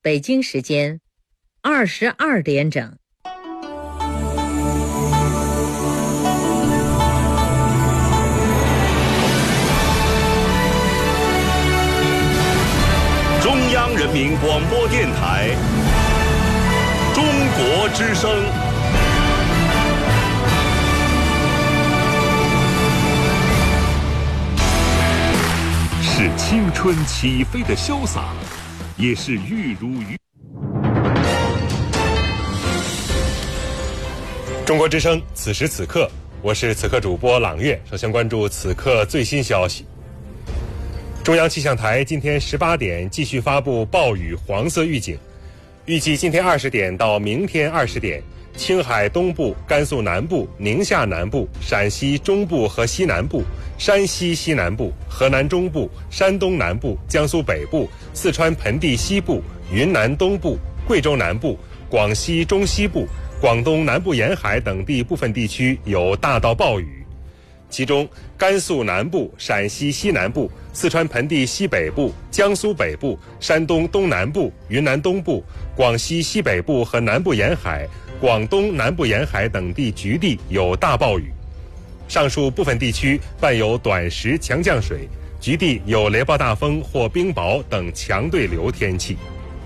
北京时间22点整。 中央人民广播电台中国之声。是青春起飞的潇洒，也是玉如鱼。 中国之声，此时此刻，我是此刻主播朗月。首先关注此刻最新消息。中央气象台今天18点继续发布暴雨黄色预警，预计今天20点到明天20点，青海东部、甘肃南部、宁夏南部、陕西中部和西南部、山西西南部、河南中部、山东南部、江苏北部、四川盆地西部、云南东部、贵州南部、广西中西部、广东南部沿海等地部分地区有大到暴雨。其中甘肃南部、陕西西南部、四川盆地西北部、江苏北部、山东东南部、云南东部、广西西北部和南部沿海、广东南部沿海等地局地有大暴雨。上述部分地区伴有短时强降水，局地有雷暴大风或冰雹等强对流天气。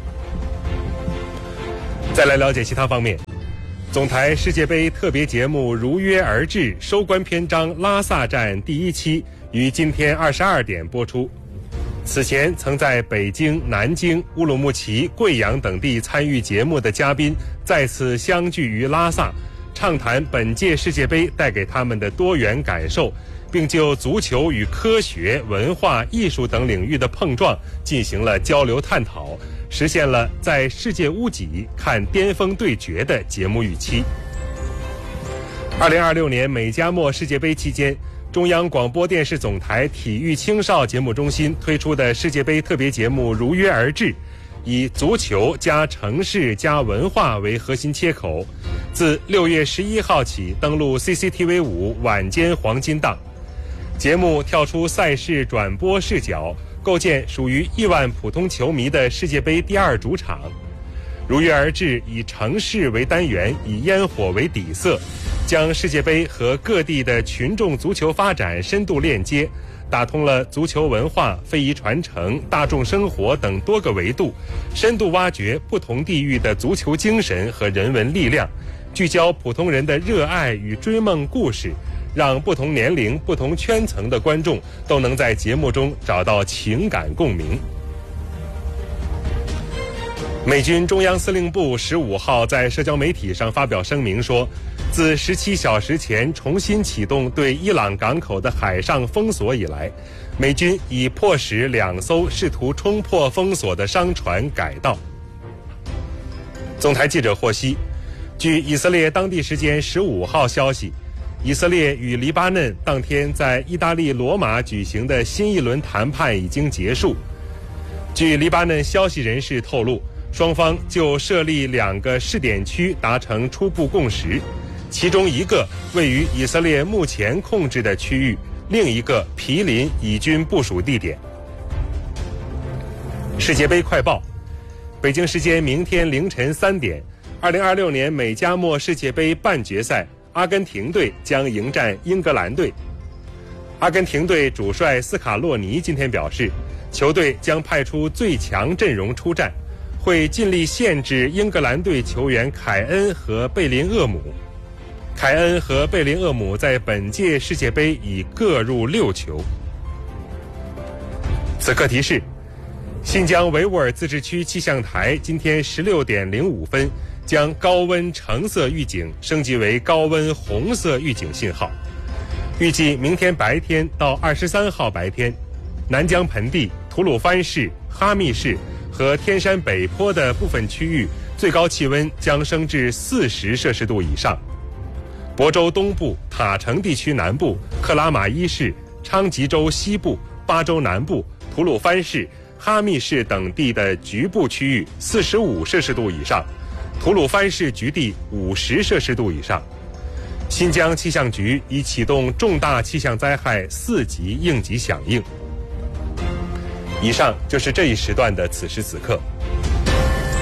再来了解其他方面。总台世界杯特别节目如约而至收官篇章拉萨站第1期于今天22点播出。此前曾在北京、南京、乌鲁木齐、贵阳等地参与节目的嘉宾再次相聚于拉萨，畅谈本届世界杯带给他们的多元感受，并就足球与科学、文化、艺术等领域的碰撞进行了交流探讨，实现了在世界屋脊看巅峰对决的节目预期。2026年美加墨世界杯期间，中央广播电视总台体育青少节目中心推出的世界杯特别节目如约而至，以足球加城市加文化为核心切口，自6月11号起登陆 CCTV5 晚间黄金档。节目跳出赛事转播视角，构建属于亿万普通球迷的世界杯第2主场。如约而至以城市为单元，以烟火为底色，将世界杯和各地的群众足球发展深度链接，打通了足球文化、非遗传承、大众生活等多个维度，深度挖掘不同地域的足球精神和人文力量，聚焦普通人的热爱与追梦故事，让不同年龄、不同圈层的观众都能在节目中找到情感共鸣。美军中央司令部15号在社交媒体上发表声明说，自17小时前重新启动对伊朗港口的海上封锁以来，美军已迫使2艘试图冲破封锁的商船改道。总台记者获悉，据以色列当地时间15号消息，以色列与黎巴嫩当天在意大利罗马举行的新一轮谈判已经结束。据黎巴嫩消息人士透露，双方就设立2个试点区达成初步共识，其中一个位于以色列目前控制的区域，另一个毗邻以军部署地点。世界杯快报，北京时间明天凌晨3点，2026年美加墨世界杯半决赛，阿根廷队将迎战英格兰队。阿根廷队主帅斯卡洛尼今天表示，球队将派出最强阵容出战，会尽力限制英格兰队球员凯恩和贝林厄姆。凯恩和贝林厄姆在本届世界杯已各入6球。此刻提示，新疆维吾尔自治区气象台今天16点05分将高温橙色预警升级为高温红色预警信号。预计明天白天到23号白天，南疆盆地、吐鲁番市、哈密市和天山北坡的部分区域最高气温将升至40摄氏度以上。亳州东部、塔城地区南部、克拉玛依市、昌吉州西部、巴州南部、吐鲁番市、哈密市等地的局部区域45摄氏度以上，吐鲁番市局地50摄氏度以上。新疆气象局已启动重大气象灾害4级应急响应。以上就是这一时段的此时此刻。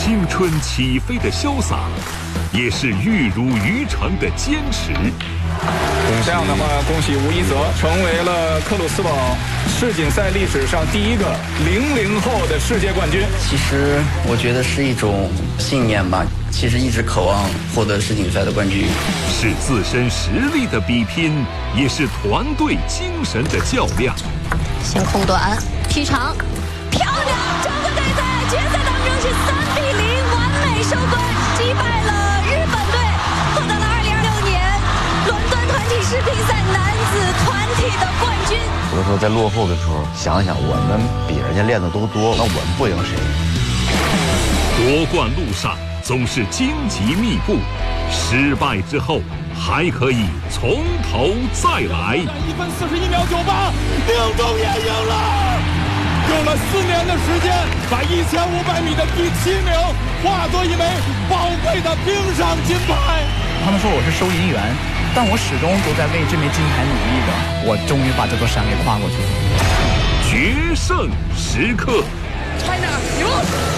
青春起飞的潇洒，也是玉如于成的坚持。 这样的话，恭喜吴一泽成为了克鲁斯堡世锦赛历史上第一个00后的世界冠军。 其实我觉得是一种信念吧，其实一直渴望获得世锦赛的冠军。 是自身实力的比拼，也是团队精神的较量。 先控短，踢长，漂亮！中国队在决赛当中是3-0完美收官，击败了日本队，获得了2026年伦敦团体世乒赛男子团体的冠军。 有的时候在落后的时候，想想我们比人家练的都多，那我们不赢谁？ 夺冠路上总是荆棘密布，失败之后还可以从头再来。 1分41秒98，宁中也赢了，用了4年的时间，把1500米的第7名化作一枚宝贵的冰上金牌。 他们说我是收银员，但我始终都在为这枚金牌努力的。我终于把这座山给跨过去了。 决胜时刻。 China 赢。